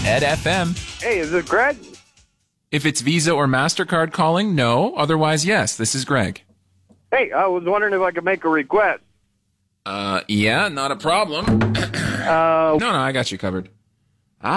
Head FM. Hey, is it Greg? If it's Visa or MasterCard calling, no. Otherwise, yes. This is Greg. Hey, I was wondering if I could make a request. Yeah, not a problem. No, I got you covered.